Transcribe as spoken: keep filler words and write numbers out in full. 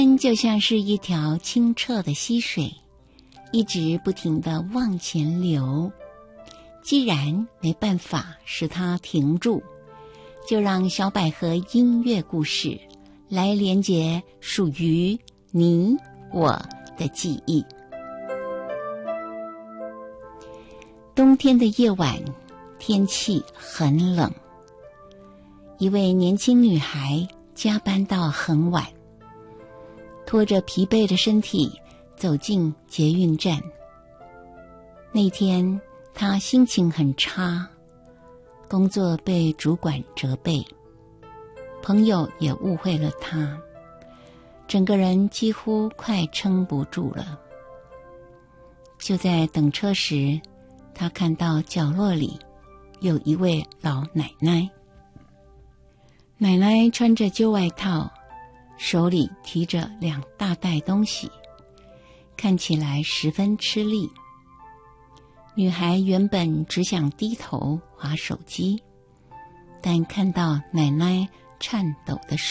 就像是一条清澈的溪水，一直不停地往前流。既然没办法使它停住，就让小百合音乐故事来连结属于你我的记忆。冬天的夜晚，天气很冷，一位年轻女孩加班到很晚，拖着疲惫的身体走进捷运站。那天她心情很差，工作被主管责备，朋友也误会了她，整个人几乎快撑不住了。就在等车时，她看到角落里有一位老奶奶。奶奶穿着旧外套，手里提着两大袋东西，看起来十分吃力。女孩原本只想低头滑手机，但看到奶奶颤抖的手